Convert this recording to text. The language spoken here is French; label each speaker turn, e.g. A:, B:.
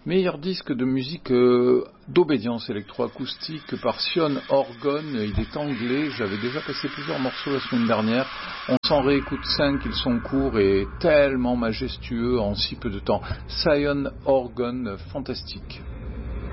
A: Meilleur disque de musique d'obédience électroacoustique par Sion Orgon. Il est anglais, j'avais déjà passé plusieurs morceaux la semaine dernière. On s'en réécoute 5, ils sont courts et tellement majestueux en si peu de temps. Sion Orgon, fantastique.